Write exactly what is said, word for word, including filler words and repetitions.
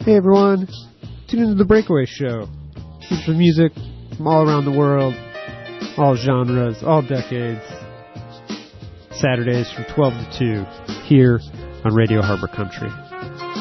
Hey everyone, tune into the Breakaway Show. Feature music from all around the world, all genres, all decades. Saturdays from twelve to two, here on Radio Harbor Country.